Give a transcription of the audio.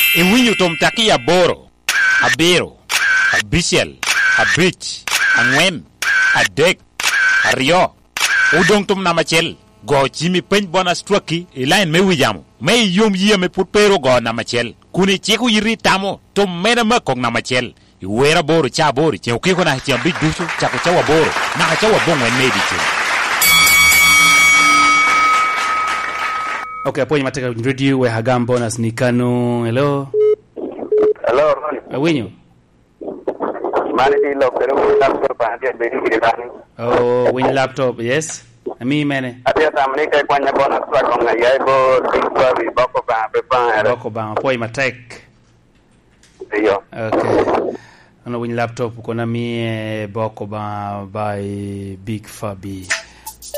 E winyo tom taki aboro, abiro, abichiel, abich, ang'wen, adek, ariyo. Udong tom namachel. Go chimi peny bona struaki line me wijamo. Me yom yie me put pero go namachel. Kuni chiku yiri tamo tom mena ma kong namachel. Iwera boro cha boro che ukiko na hichiambi dusu chako chawa boro. Na chawa bongwe maybe che. Okay, apo mateka radio we hagam bonus ni Kanu. Hello. Hello. Winyo. Mali lo pero laptop pa dia beri kirani. Oh, win laptop, yes. Ami mene. Atia tamni kay kwanya bonus pa kong ngayay bo tingwa bi bako pa pepa. Bako ba apo matek. Iyo. Okay. Ano win laptop ko na mi bako ba by Big Fabi.